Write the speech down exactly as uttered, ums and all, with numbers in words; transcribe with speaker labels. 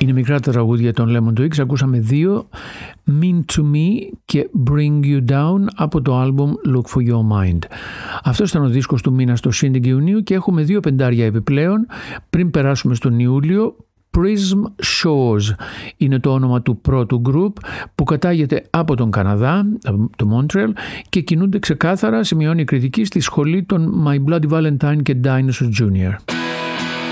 Speaker 1: Είναι μικρά τα τραγούδια των Lemon Twigs. Ακούσαμε δύο, Mean to Me και Bring You Down από το άλμπουμ Look for Your Mind. Αυτός ήταν ο δίσκος του μήνα στο Σύνδικη Ιουνίου και έχουμε δύο πεντάρια επιπλέον πριν περάσουμε στον Ιούλιο. Prism Shores είναι το όνομα του πρώτου group που κατάγεται από τον Καναδά, το Μόντρεαλ, και κινούνται ξεκάθαρα, σημειώνει η κριτική, στη σχολή των My Bloody Valentine και Dinosaur τζούνιορ.